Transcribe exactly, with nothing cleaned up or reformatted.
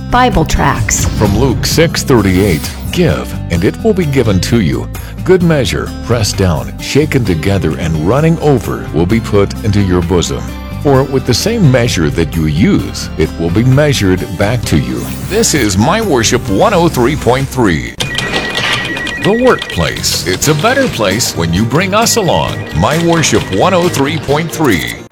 Bible tracts. From Luke six thirty-eight, give, and it will be given to you. Good measure, pressed down, shaken together, and running over will be put into your bosom. For with the same measure that you use, it will be measured back to you. This is My Worship one oh three point three. The workplace. It's a better place when you bring us along. My Worship one oh three point three.